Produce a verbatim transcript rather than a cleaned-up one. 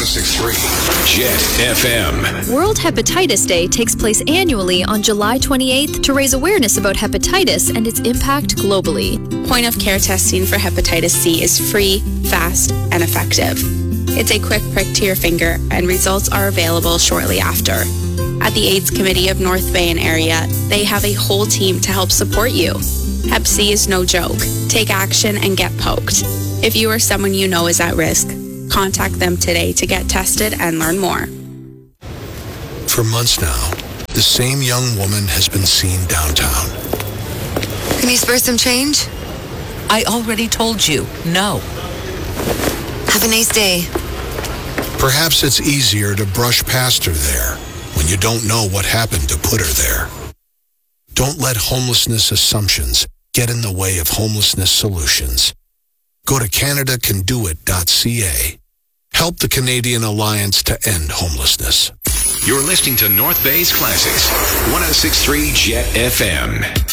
six point three Jet F M. World Hepatitis Day takes place annually on July twenty-eighth to raise awareness about hepatitis and its impact globally. Point-of-care testing for hepatitis C is free, fast, and effective. It's a quick prick to your finger, and results are available shortly after. At the AIDS Committee of North Bay and area, they have a whole team to help support you. Hep C is no joke. Take action and get poked. If you or someone you know is at risk, contact them today to get tested and learn more. For months now, the same young woman has been seen downtown. Can you spare some change? I already told you, no. Have a nice day. Perhaps it's easier to brush past her there when you don't know what happened to put her there. Don't let homelessness assumptions get in the way of homelessness solutions. Go to Canada Can Do It dot C A. Help the Canadian Alliance to End Homelessness. You're listening to North Bay's Classics, one oh six point three Jet F M.